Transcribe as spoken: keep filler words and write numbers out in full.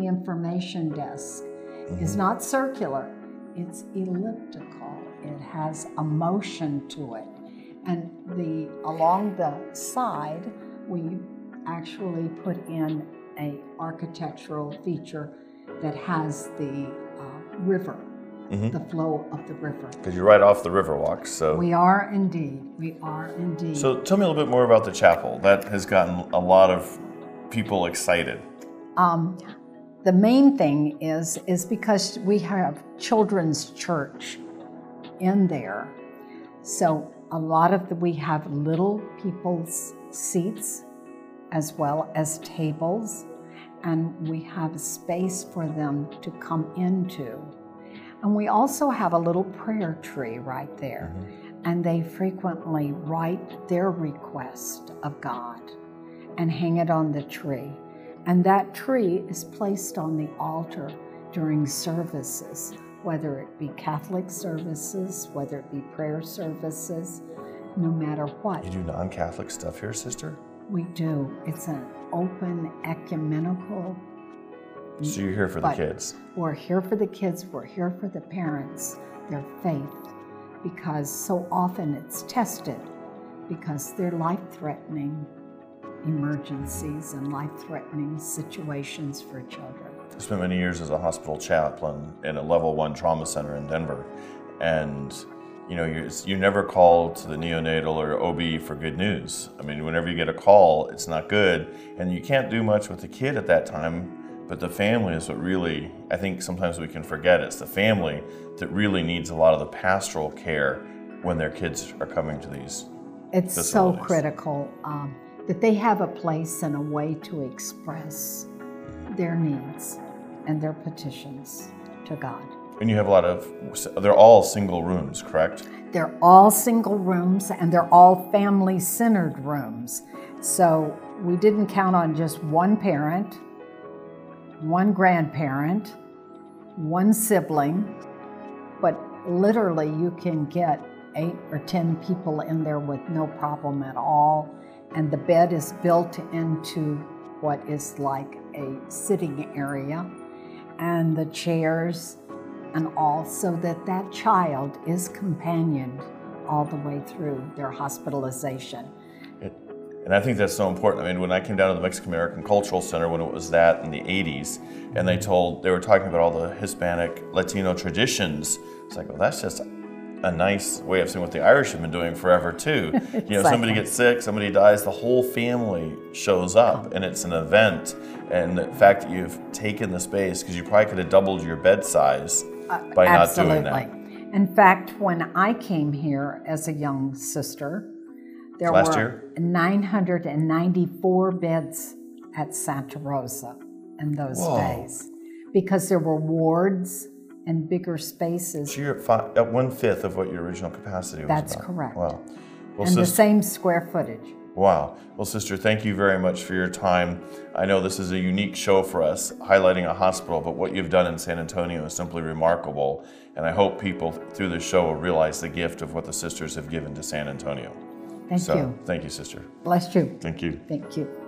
the information desk mm-hmm. is not circular, it's elliptical. It has a motion to it. And the along the side, we actually put in a architectural feature that has the uh, river, mm-hmm. the flow of the river. Because you're right off the Riverwalk, so. We are indeed, we are indeed. So tell me a little bit more about the chapel. That has gotten a lot of people excited. Um, the main thing is, is because we have children's church in there. So a lot of the, we have little people's seats as well as tables, and we have space for them to come into. And we also have a little prayer tree right there, mm-hmm. and they frequently write their request of God and hang it on the tree. And that tree is placed on the altar during services, whether it be Catholic services, whether it be prayer services, no matter what. You do non-Catholic stuff here, sister? We do. It's an open, ecumenical. So you're here for the kids? We're here for the kids. We're here for the parents, their faith, because so often it's tested because they're life-threatening emergencies and life-threatening situations for children. I spent many years as a hospital chaplain in a level one trauma center in Denver, and you know, you're, you're never called to the neonatal or O B for good news. I mean, whenever you get a call, it's not good, and you can't do much with the kid at that time, but the family is what really, I think sometimes we can forget, it's the family that really needs a lot of the pastoral care when their kids are coming to these It's facilities. So critical um, that they have a place and a way to express their needs and their petitions to God. And you have a lot of, they're all single rooms, correct? They're all single rooms, and they're all family-centered rooms. So we didn't count on just one parent, one grandparent, one sibling, but literally you can get eight or ten people in there with no problem at all. And the bed is built into what is like a sitting area, and the chairs and all, so that that child is companioned all the way through their hospitalization. It, and I think that's so important. I mean, when I came down to the Mexican American Cultural Center when it was that in the eighties, and they told, they were talking about all the Hispanic, Latino traditions, it's like, well, that's just a nice way of saying what the Irish have been doing forever too. Exactly. You know, somebody gets sick, somebody dies, the whole family shows up, and it's an event. And the fact that you've taken the space, because you probably could have doubled your bed size by uh, not doing that. In fact, when I came here as a young sister, there Last were year? nine hundred ninety-four beds at Santa Rosa in those Whoa. days, because there were wards and bigger spaces. So you're at, five, at one-fifth of what your original capacity was. That's about. correct. Wow. Well, and sister, the same square footage. Wow. Well, sister, thank you very much for your time. I know this is a unique show for us, highlighting a hospital, but what you've done in San Antonio is simply remarkable. And I hope people through this show will realize the gift of what the sisters have given to San Antonio. Thank so, you. Thank you, sister. Bless you. Thank you. Thank you.